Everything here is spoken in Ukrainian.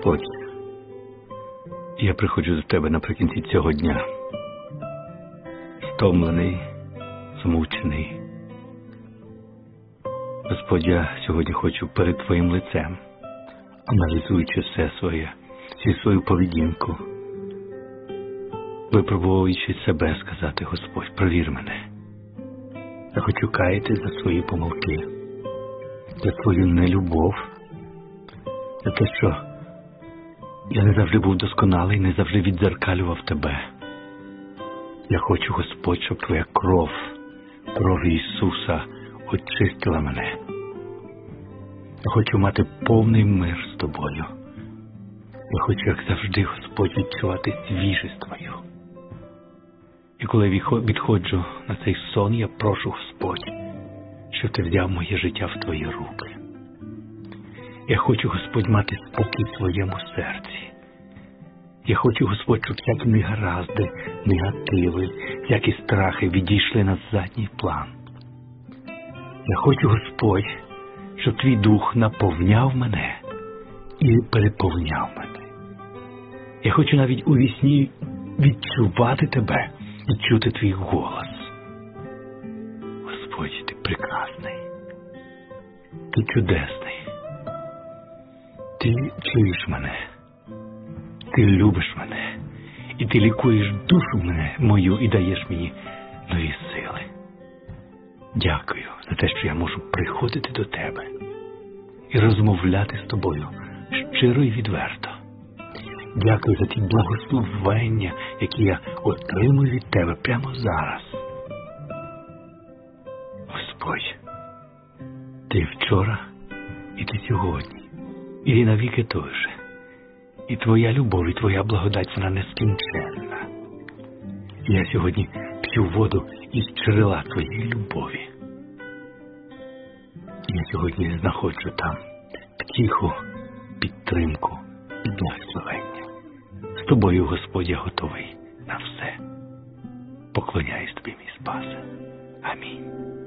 Господь, я приходжу до Тебе наприкінці цього дня, стомлений, змучений. Господь, я сьогодні хочу перед Твоїм лицем, аналізуючи всю свою поведінку, випробовуючи себе, сказати: Господь, провір мене. Я хочу каяти за свої помилки, за Твою нелюбов, за те, що я не завжди був досконалий, не завжди віддзеркалював Тебе. Я хочу, Господь, щоб Твоя кров Ісуса очистила мене. Я хочу мати повний мир з Тобою. Я хочу, як завжди, Господь, відчувати свіжість Твою. І коли відходжу на цей сон, я прошу, Господь, щоб Ти взяв моє життя в Твої руки. Я хочу, Господь, мати спокій в своєму серці. Я хочу, Господь, щоб всякі негаразди, негативи, всякі страхи відійшли на задній план. Я хочу, Господь, щоб Твій Дух наповняв мене і переповняв мене. Я хочу навіть у вісні відчувати Тебе і чути Твій голос. Господь, Ти прекрасний, Ти чудесний, Ти чуєш мене, Ти любиш мене, і Ти лікуєш душу мою і даєш мені нові сили. Дякую за те, що я можу приходити до Тебе і розмовляти з Тобою щиро і відверто. Дякую за ті благословення, які я отримую від Тебе прямо зараз. Господь, Ти вчора і Ти сьогодні, і Ти навіки той же. І Твоя любов, і Твоя благодать, вона нескінченна. І я сьогодні п'ю воду із джерела Твоєї любові. І я сьогодні знаходжу там втіху, підтримку і благословення. З Тобою, Господь, я готовий на все. Поклоняюсь Тобі, мій Спасе. Амінь.